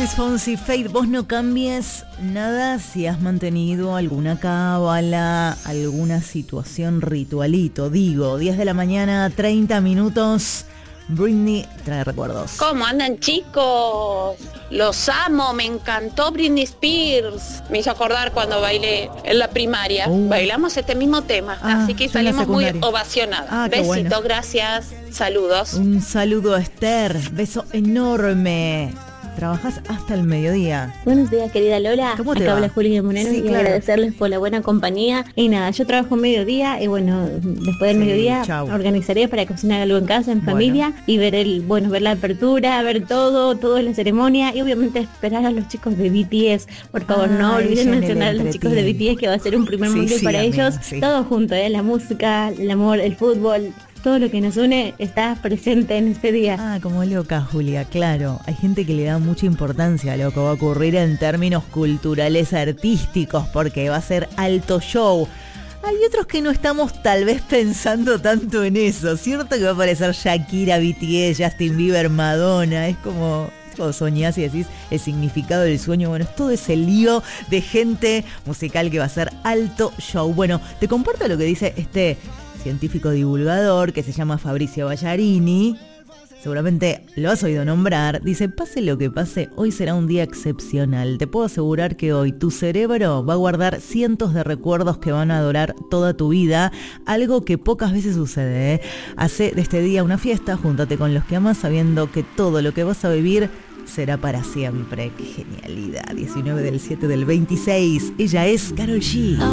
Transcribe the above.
Luis Fonsi, Faith, vos no cambies nada si has mantenido alguna cábala, alguna situación ritualito. Digo, 10 de la mañana, 30 minutos. Britney trae recuerdos. ¿Cómo andan, chicos? Los amo, me encantó Britney Spears. Me hizo acordar cuando bailé en la primaria. Bailamos este mismo tema, así que salimos muy ovacionadas. Besito, bueno. Gracias, saludos. Un saludo a Esther, beso enorme. Trabajas hasta el mediodía. Buenos días, querida Lola. ¿Cómo te Acá va? habla Juli de Monero, Sí, y claro. agradecerles por la buena compañía. Y nada, yo trabajo mediodía y bueno, después del mediodía organizaré para cocinar algo en casa, en familia, y ver ver la apertura, ver toda la ceremonia y obviamente esperar a los chicos de BTS. Por favor, no olviden mencionar a los chicos de BTS, que va a ser un primer mundial para amiga, ellos. Todo junto, la música, el amor, el fútbol. Todo lo que nos une está presente en este día. Como loca, Julia, claro. Hay gente que le da mucha importancia a lo que va a ocurrir en términos culturales, artísticos, porque va a ser alto show. Hay otros que no estamos tal vez pensando tanto en eso. Cierto que va a aparecer Shakira, BTS, Justin Bieber, Madonna. Es como soñás y decís el significado del sueño. Bueno, es todo ese lío de gente musical que va a ser alto show. Bueno, te comparto lo que dice este científico divulgador que se llama Fabrizio Ballarini. Seguramente lo has oído nombrar. Dice, pase lo que pase, hoy será un día excepcional. Te puedo asegurar que hoy tu cerebro va a guardar cientos de recuerdos que van a durar toda tu vida. Algo que pocas veces sucede, ¿eh? Hace de este día una fiesta, júntate con los que amas sabiendo que todo lo que vas a vivir será para siempre. ¡Qué genialidad! 19 del 7 del 26. Ella es Karol G.